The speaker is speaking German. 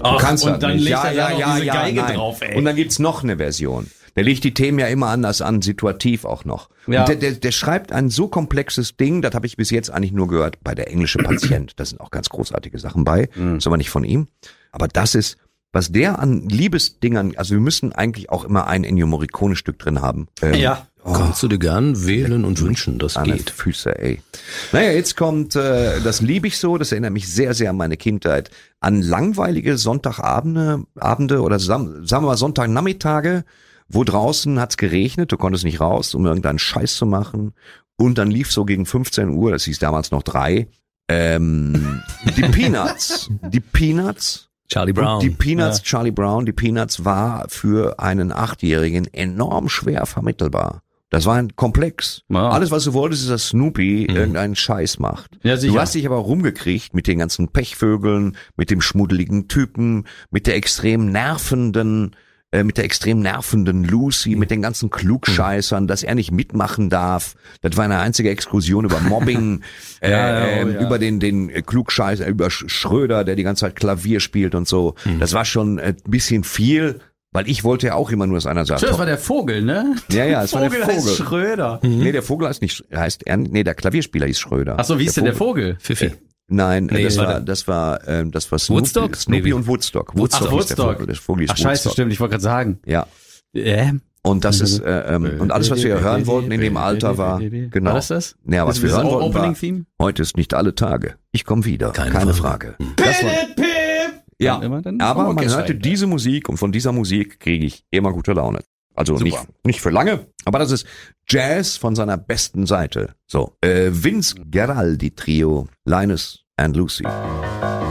Ach, kannst und das dann nicht. legt er da noch diese Geige drauf, ey. Und dann gibt's noch eine Version. Der legt die Themen ja immer anders an, situativ auch noch. Ja. Und der schreibt ein so komplexes Ding, das habe ich bis jetzt eigentlich nur gehört bei der englische Patient. Da sind auch ganz großartige Sachen bei. Das ist aber nicht von ihm. Aber das ist, was der an Liebesdingern, also wir müssen eigentlich auch immer ein Ennio Morricone-Stück drin haben. Ja. Kannst du dir gern wählen und wünschen, das An geht. Füße, ey. Naja, jetzt kommt, das liebe ich so, das erinnert mich sehr, sehr an meine Kindheit, an langweilige Sonntagabende oder sagen wir mal Sonntagnachmittage, wo draußen hat's geregnet, du konntest nicht raus, um irgendeinen Scheiß zu machen. Und dann lief so gegen 15 Uhr, das hieß damals noch 3, die Peanuts. Die Peanuts. Charlie Brown. Und die Peanuts, Charlie Brown, die Peanuts war für einen 8-Jährigen enorm schwer vermittelbar. Das war ein Komplex. Ja. Alles, was du wolltest, ist, dass Snoopy irgendeinen Scheiß macht. Ja, sicher. Du hast dich aber rumgekriegt mit den ganzen Pechvögeln, mit dem schmuddeligen Typen, mit der extrem nervenden Lucy, mit den ganzen Klugscheißern, dass er nicht mitmachen darf. Das war eine einzige Exkursion über Mobbing, über den Klugscheißer, über Schröder, der die ganze Zeit Klavier spielt und so. Das war schon ein bisschen viel, weil ich wollte ja auch immer nur, dass einer sagt. Das war der Vogel, ne? Ja, es war der Vogel. Heißt Schröder. Nee, der Vogel der Klavierspieler hieß Schröder. Ach so, wie ist denn der Vogel? Pfiffi. Nein, Nee, das warte. war Snoopy, Woodstock? Snoopy Nee, und Woodstock. Ach, hieß der Woodstock. Vogel. Der Vogel hieß Ach scheiße, Woodstock. stimmt, ich wollte gerade sagen. Ja. Und das ist und alles, was wir hören wollten in dem Alter war genau. War das? Ja, was wir Das hören wollten war Opening-Theme? heute ist nicht alle Tage. Ich komme wieder. Keine Frage. Das war, ja, Dann aber man Orchester hörte ein. diese Musik und von dieser Musik kriege ich immer gute Laune. Also Super. nicht für lange, aber das ist Jazz von seiner besten Seite. So, Vince Guaraldi Trio, Linus and Lucy.